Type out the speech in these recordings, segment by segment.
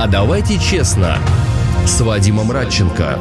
А давайте честно. С Вадимом Радченко.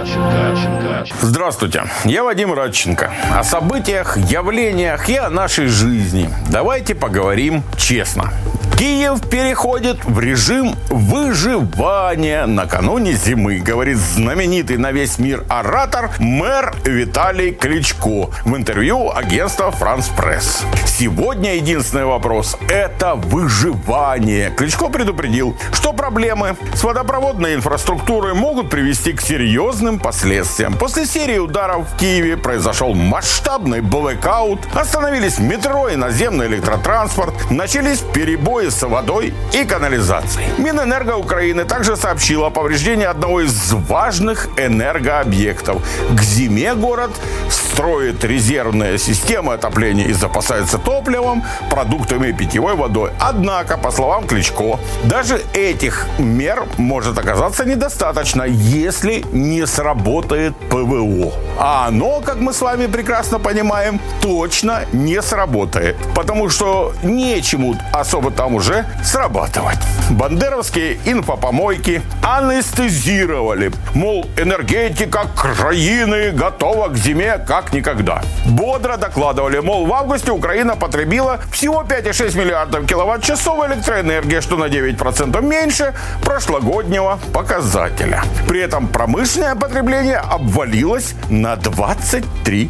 Здравствуйте, я Вадим Радченко. О событиях, явлениях и о нашей жизни. Давайте поговорим честно. Киев переходит в режим выживания накануне зимы, говорит знаменитый на весь мир оратор, мэр Виталий Кличко в интервью агентства «France Press». Сегодня единственный вопрос – это выживание. Кличко предупредил, что проблемы с водопроводной инфраструктурой могут привести к серьезным последствиям. После серии ударов в Киеве произошел масштабный блэкаут, остановились метро и наземный электротранспорт, начались перебои с водой и канализацией. Минэнерго Украины также сообщила о повреждении одного из важных энергообъектов. К зиме город строит резервные системы отопления и запасается топливом, продуктами и питьевой водой. Однако, по словам Кличко, даже этих мер может оказаться недостаточно, если не сработает ПВО. А оно, как мы с вами прекрасно понимаем, точно не сработает, потому что нечему особо там уже срабатывать. Бандеровские инфопомойки анестезировали. Мол, энергетика краины готова к зиме как никогда. Бодро докладывали, мол, в августе Украина потребила всего 5,6 миллиардов киловатт-часов электроэнергии, что на 9% меньше прошлогоднего показателя. При этом промышленное потребление обвалилось на 23%.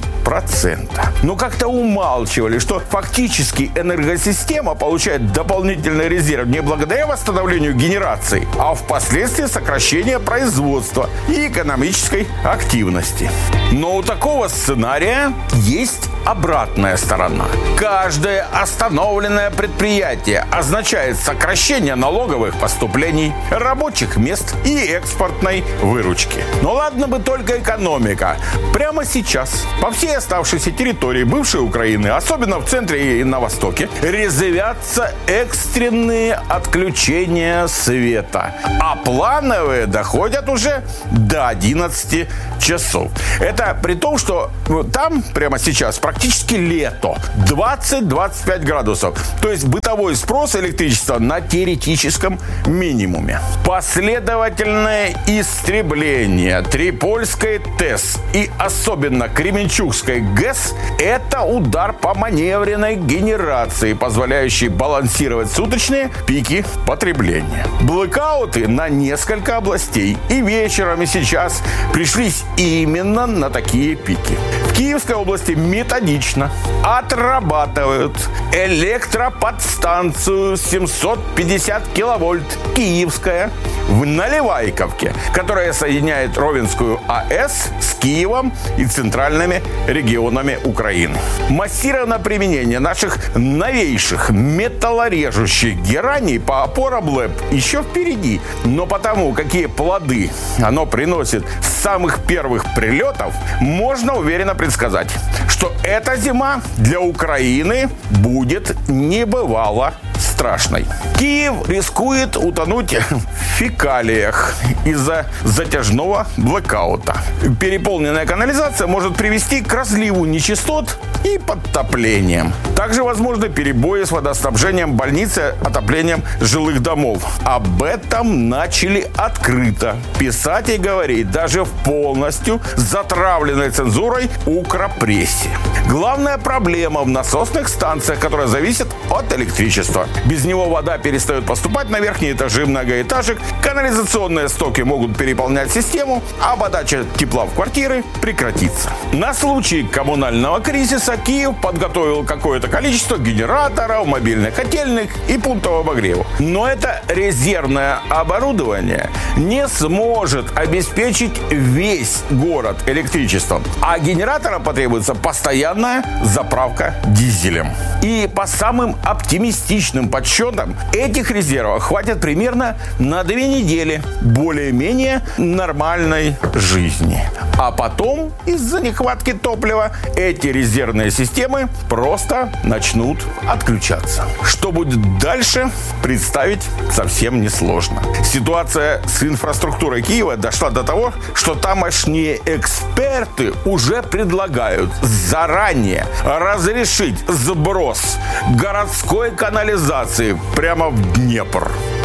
Но как-то умалчивали, что фактически энергосистема получает дополнительный резерв не благодаря восстановлению генерации, а впоследствии сокращения производства и экономической активности. Но у такого сценария есть обратная сторона. Каждое остановленное предприятие означает сокращение налоговых поступлений, рабочих мест и экспортной выручки. Но ладно бы только экономика. Прямо сейчас по всей оставшейся территории бывшей Украины, особенно в центре и на востоке, резвятся экстренные отключения света. А плановые доходят уже до 11 часов. Это при том, что там прямо сейчас практически лето. 20-25 градусов. То есть бытовой спрос электричества на теоретическом минимуме. Последовательное истребление Трипольской ТЭС и особенно Кременчугской ГЭС – это удар по маневренной генерации, позволяющей балансировать суточные пики потребления. Блэкауты на несколько областей и вечером, и сейчас пришлись именно на такие пики. В Киевской области методично отрабатывают электроподстанцию 750 киловольт «Киевская» в Наливайковке, которая соединяет Ровенскую АЭС с Киевом и центральными регионами Украины. Массированное применение наших новейших металлорежущих гераний по опорам ЛЭП еще впереди. Но потому, какие плоды оно приносит с самых первых прилетов, можно уверенно предсказать, что эта зима для Украины будет небывало страшной. Киев рискует утонуть в фекалиях из-за затяжного блэкаута. Переполненная канализация может привести к разливу нечистот и подтоплениям. Также возможны перебои с водоснабжением больницы, отоплением жилых домов. Об этом начали открыто писать и говорить даже в полностью затравленной цензурой укрпрессе. Главная проблема в насосных станциях, которая зависит от электричества. Без него вода перестает поступать на верхние этажи многоэтажек, канализационные стоки могут переполнять систему, а подача тепла в квартиры прекратится. На случай коммунального кризиса Киев подготовил какое-то количество генераторов, мобильных котельных и пунктов обогрева. Но это резервное оборудование не сможет обеспечить весь город электричеством, а генераторам потребуется постоянная заправка дизелем. И по самым оптимистичным подсчетам, этих резервов хватит примерно на 2 недели более-менее нормальной жизни. А потом, из-за нехватки топлива, эти резервные системы просто начнут отключаться. Что будет дальше, представить совсем несложно. Ситуация с инфраструктурой Киева дошла до того, что тамошние эксперты уже предлагают заранее разрешить сброс городской канализации прямо в Днепр.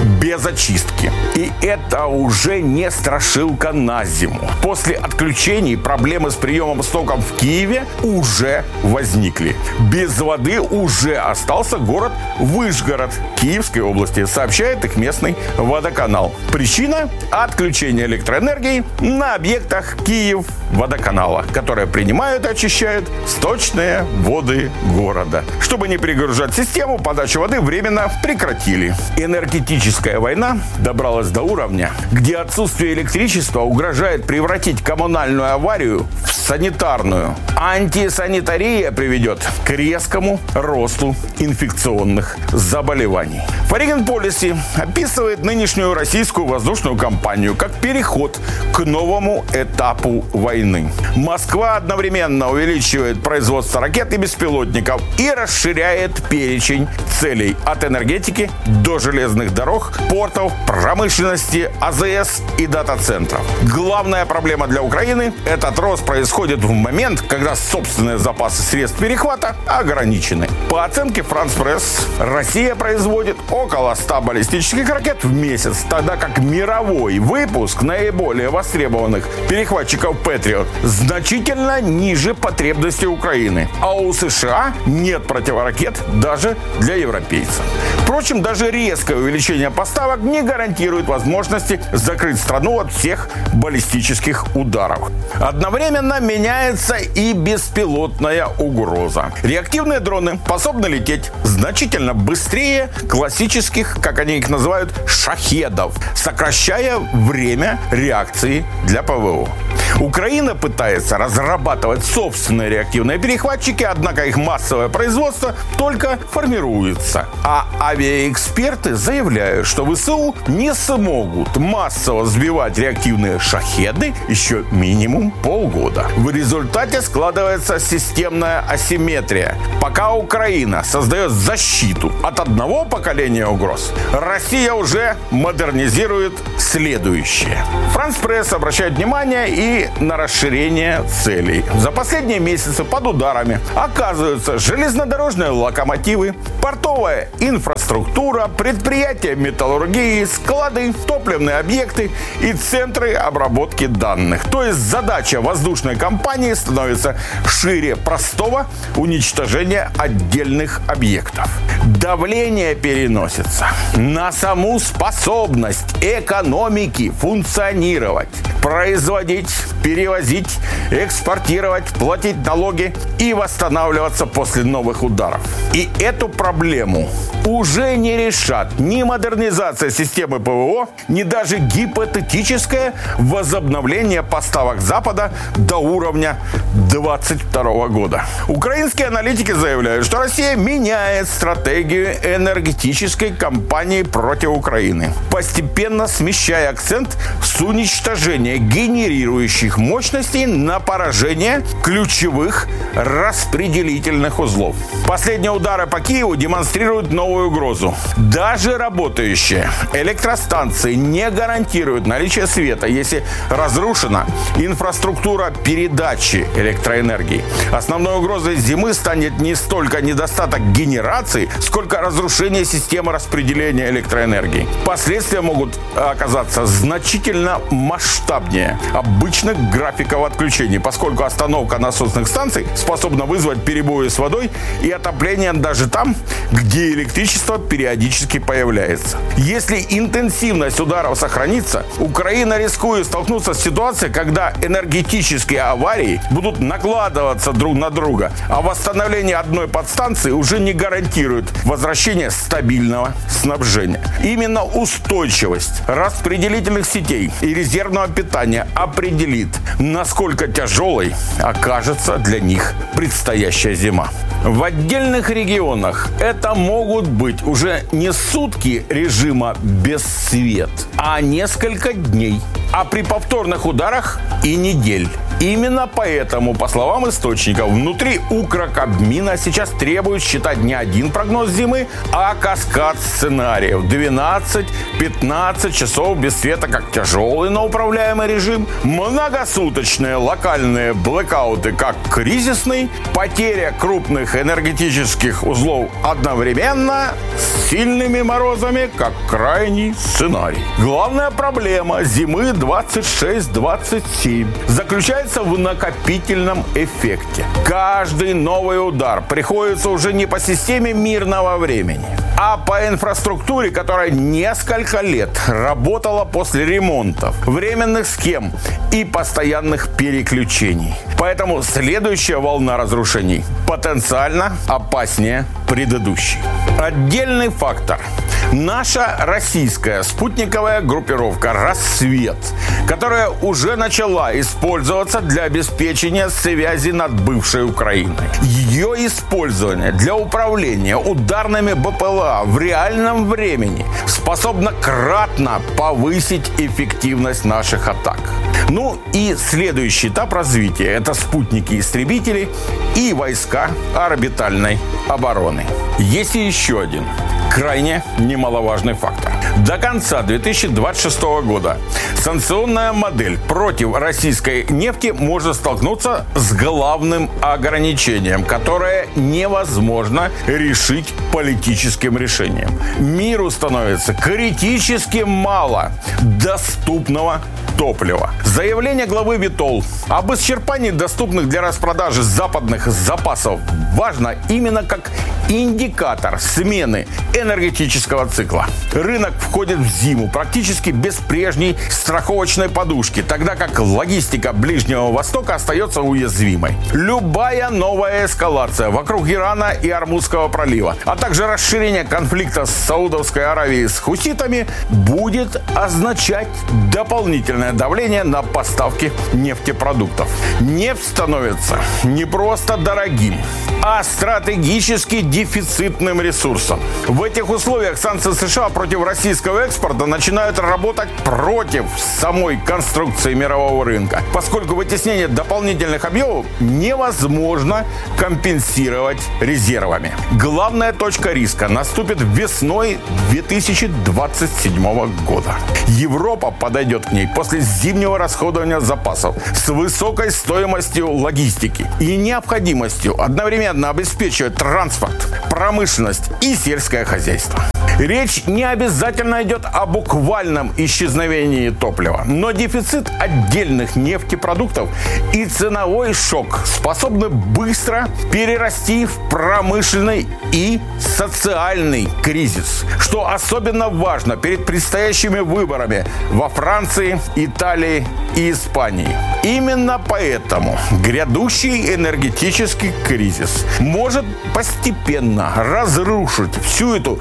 без очистки. И это уже не страшилка на зиму. После отключений проблемы с приемом стоков в Киеве уже возникли. Без воды уже остался город Вышгород Киевской области, сообщает их местный водоканал. Причина – отключение электроэнергии на объектах Киев-водоканала, которые принимают и очищают сточные воды города. Чтобы не перегружать систему, подачу воды временно прекратили. Энергетическая война добралась до уровня, где отсутствие электричества угрожает превратить коммунальную аварию в санитарную. Антисанитария приведет к резкому росту инфекционных заболеваний. Foreign Policy описывает нынешнюю российскую воздушную кампанию как переход к новому этапу войны. Москва одновременно увеличивает производство ракет и беспилотников и расширяет перечень целей от энергетики до железных дорог, портов, промышленности, АЗС и дата-центров. Главная проблема для Украины – этот рост происходит в момент, когда собственные запасы средств перехвата ограничены. По оценке France Press, Россия производит около 100 баллистических ракет в месяц, тогда как мировой выпуск наиболее востребованных перехватчиков Patriot значительно ниже потребностей Украины. А у США нет противоракет даже для европейцев. Впрочем, даже резкое увеличение поставок не гарантирует возможности закрыть страну от всех баллистических ударов. Одновременно меняется и беспилотная угроза. Реактивные дроны способны лететь значительно быстрее классических, как они их называют, шахедов, сокращая время реакции для ПВО. Украина пытается разрабатывать собственные реактивные перехватчики, однако их массовое производство только формируется. А авиаэксперты заявляют, что ВСУ не смогут массово сбивать реактивные шахеды еще минимум полгода. В результате складывается системная асимметрия. Пока Украина создает защиту от одного поколения угроз, Россия уже модернизирует следующее. France Press обращает внимание и на расширение целей. За последние месяцы под ударами оказываются железнодорожные локомотивы, портовая инфраструктура, предприятия металлургии, склады, топливные объекты и центры обработки данных. То есть задача воздушной компании становится шире простого уничтожения отдельных объектов. Давление переносится на саму способность экономики функционировать, производить, перевозить, экспортировать, платить налоги и восстанавливаться после новых ударов. И эту проблему уже не решат ни модернизация системы ПВО, ни даже гипотетическое возобновление поставок Запада до уровня 2022 года. Украинские аналитики заявляют, что Россия меняет стратегию энергетической кампании против Украины, постепенно смещая акцент с уничтожения генерирующих мощностей на поражение ключевых распределительных узлов. Последние удары по Киеву демонстрируют новую угрозу. Даже работающие электростанции не гарантируют наличие света, если разрушена инфраструктура передачи электроэнергии. Основной угрозой зимы станет не столько недостаток генерации, сколько разрушение системы распределения электроэнергии. Последствия могут оказаться значительно масштабнее обычных графиков отключений, поскольку остановка насосных станций способна вызвать перебои с водой и отопление даже там, где электричество периодически появляется. Если интенсивность ударов сохранится, Украина рискует столкнуться с ситуацией, когда энергетические аварии будут накладываться друг на друга, а восстановление одной подстанции уже не гарантирует возвращение стабильного снабжения. Именно устойчивость распределительных сетей и резервного питания определит, насколько тяжелой окажется для них предстоящая зима. В отдельных регионах это могут быть уже не сутки режима без света, а несколько дней, а при повторных ударах и недель. Именно поэтому, по словам источников, внутри Укркабмина сейчас требуют считать не один прогноз зимы, а каскад сценариев. 12-15 часов без света как тяжелый, но управляемый режим, многосуточные локальные блэкауты как кризисный, потеря крупных энергетических узлов одновременно с сильными морозами как крайний сценарий. Главная проблема зимы 26-27 заключается в накопительном эффекте. Каждый новый удар приходится уже не по системе мирного времени, а по инфраструктуре, которая несколько лет работала после ремонтов, временных схем и постоянных переключений. Поэтому следующая волна разрушений потенциально опаснее предыдущей. Отдельный фактор – наша российская спутниковая группировка «Рассвет», которая уже начала использоваться для обеспечения связи над бывшей Украиной. Ее использование для управления ударными БПЛА в реальном времени способно кратно повысить эффективность наших атак. Ну и следующий этап развития – это спутники-истребители и войска орбитальной обороны. Есть и еще один крайне немаловажный фактор. До конца 2026 года санкционная модель против российской нефти может столкнуться с главным ограничением, которое невозможно решить политическим решением. Миру становится критически мало доступного топлива. Заявление главы Витол об исчерпании доступных для распродажи западных запасов важно именно как индикатор смены энергетического цикла. Рынок входит в зиму практически без прежней страховочной подушки, тогда как логистика Ближнего Востока остается уязвимой. Любая новая эскалация вокруг Ирана и Ормузского пролива, а также расширение конфликта с Саудовской Аравией с хуситами будет означать дополнительное давление на поставки нефтепродуктов. Нефть становится не просто дорогим, а стратегически дефицитным ресурсом. В этих условиях санкции США против российского экспорта начинают работать против самой конструкции мирового рынка, поскольку вытеснение дополнительных объемов невозможно компенсировать резервами. Главная точка риска наступит весной 2027 года. Европа подойдет к ней после зимнего расходования запасов с высокой стоимостью логистики и необходимостью одновременно обеспечивать транспорт, промышленность и сельское хозяйство. Речь не обязательно идет о буквальном исчезновении топлива, но дефицит отдельных нефтепродуктов и ценовой шок способны быстро перерасти в промышленный и социальный кризис, что особенно важно перед предстоящими выборами во Франции, Италии и Испании. Именно поэтому грядущий энергетический кризис может постепенно разрушить всю эту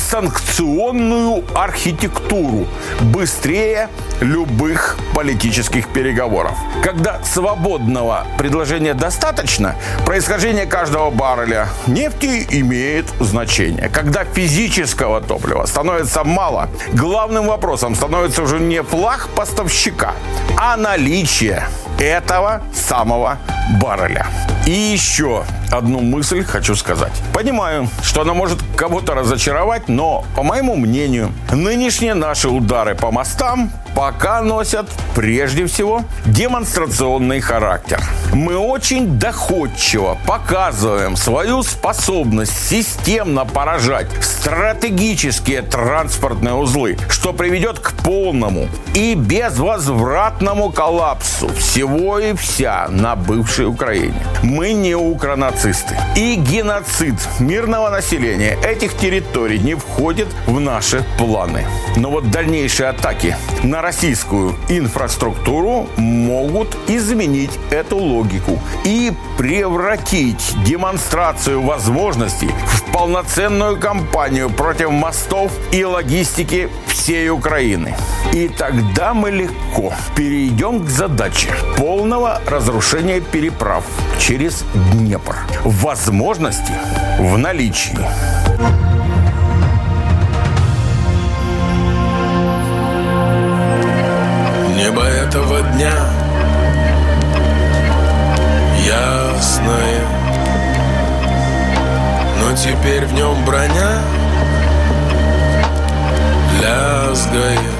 санкционную архитектуру быстрее любых политических переговоров. Когда свободного предложения достаточно, происхождение каждого барреля нефти имеет значение. Когда физического топлива становится мало, главным вопросом становится уже не флаг поставщика, а наличие этого самого барреля. И еще одну мысль хочу сказать. Понимаю, что она может кого-то разочаровать, но, по моему мнению, нынешние наши удары по мостам пока носят прежде всего демонстрационный характер. Мы очень доходчиво показываем свою способность системно поражать стратегические транспортные узлы, что приведет к полному и безвозвратному коллапсу всего и вся на бывшей Украине. Мы не укронацисты. И геноцид мирного населения этих территорий не входит в наши планы. Но вот дальнейшие атаки на российскую инфраструктуру могут изменить эту логику и превратить демонстрацию возможностей в полноценную кампанию против мостов и логистики всей Украины. И тогда мы легко перейдем к задаче полного разрушения переправ через Днепр. Возможности в наличии. Небо этого дня теперь в нем броня лязгает.